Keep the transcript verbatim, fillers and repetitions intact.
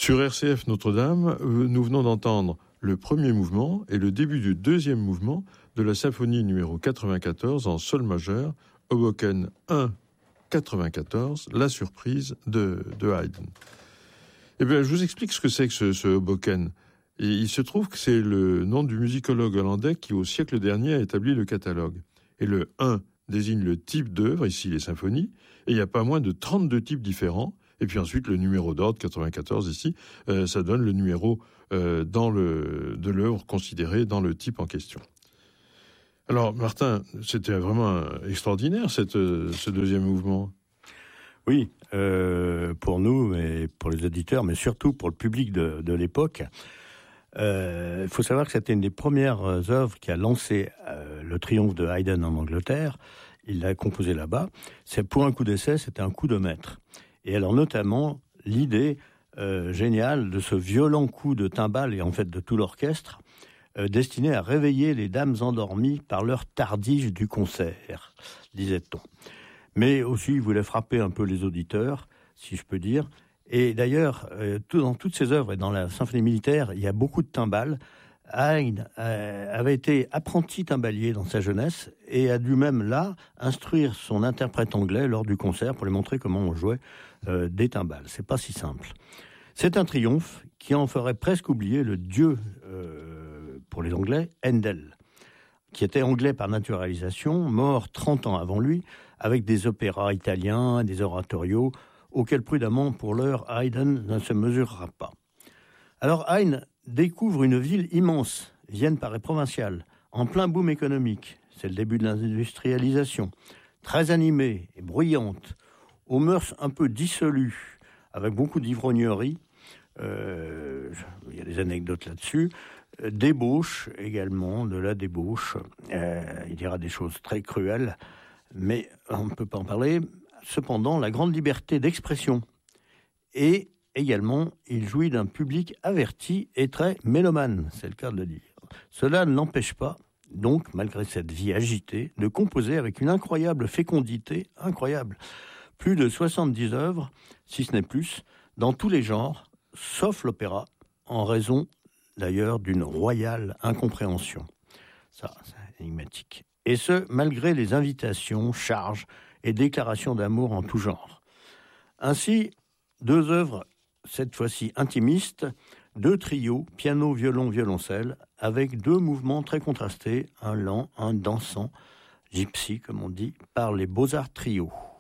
Sur R C F Notre-Dame, nous venons d'entendre le premier mouvement et le début du deuxième mouvement de la symphonie numéro quatre-vingt-quatorze en sol majeur, Hoboken un quatre-vingt-quatorze, la surprise de, de Haydn. Eh bien, je vous explique ce que c'est que ce, ce Hoboken. Et il se trouve que c'est le nom du musicologue hollandais qui, au siècle dernier, a établi le catalogue. Et le un désigne le type d'œuvre, ici les symphonies, et il n'y a pas moins de trente-deux types différents. Et puis ensuite, le numéro d'ordre, quatre-vingt-quatorze ici, euh, ça donne le numéro euh, dans le, de l'œuvre considérée dans le type en question. Alors, Martin, c'était vraiment extraordinaire, cette, ce deuxième mouvement. Oui, euh, pour nous et pour les auditeurs, mais surtout pour le public de, de l'époque. Il euh, faut savoir que c'était une des premières œuvres qui a lancé euh, le triomphe de Haydn en Angleterre. Il l'a composé là-bas. C'est pour un coup d'essai, c'était un coup de maître. Et alors notamment l'idée euh, géniale de ce violent coup de timbale et en fait de tout l'orchestre, Euh, destiné à réveiller les dames endormies par l'heure tardive du concert, disait-on. Mais aussi, il voulait frapper un peu les auditeurs, si je peux dire. Et d'ailleurs, euh, tout, dans toutes ces œuvres et dans la symphonie militaire, il y a beaucoup de timbales. Haydn euh, avait été apprenti timbalier dans sa jeunesse et a dû même là instruire son interprète anglais lors du concert pour lui montrer comment on jouait euh, des timbales. C'est pas si simple. C'est un triomphe qui en ferait presque oublier le dieu euh, pour les Anglais, Handel, qui était anglais par naturalisation, mort trente ans avant lui, avec des opéras italiens, des oratorios, auxquels prudemment, pour l'heure, Haydn ne se mesurera pas. Alors Haydn découvre une ville immense, Vienne paraît provinciale, en plein boom économique, c'est le début de l'industrialisation, très animée et bruyante, aux mœurs un peu dissolues, avec beaucoup d'ivrognerie, euh, il y a des anecdotes là-dessus, euh, débauche également, de la débauche, euh, il dira des choses très cruelles, mais on ne peut pas en parler. Cependant, la grande liberté d'expression, et également, il jouit d'un public averti et très mélomane, c'est le cas de le dire. Cela ne l'empêche pas, donc, malgré cette vie agitée, de composer avec une incroyable fécondité, incroyable, plus de soixante-dix œuvres, si ce n'est plus, dans tous les genres, sauf l'opéra, en raison d'ailleurs d'une royale incompréhension. Ça, c'est énigmatique. Et ce, malgré les invitations, charges et déclarations d'amour en tout genre. Ainsi, deux œuvres, cette fois-ci intimistes, deux trios, piano, violon, violoncelle, avec deux mouvements très contrastés, un lent, un dansant, gypsy comme on dit, par les Beaux-Arts Trio.